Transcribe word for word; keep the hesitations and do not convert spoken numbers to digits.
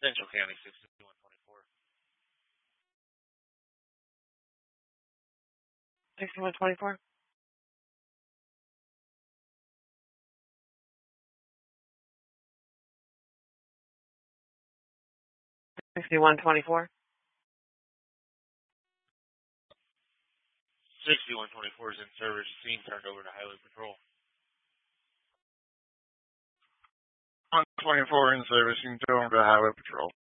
Central County, sixty-one twenty-four. sixty-one twenty-four. sixty-one twenty-four. sixty-one twenty-four is in service. Scene turned over to Highway Patrol. one twenty-four in service. You can turn over to Highway Patrol.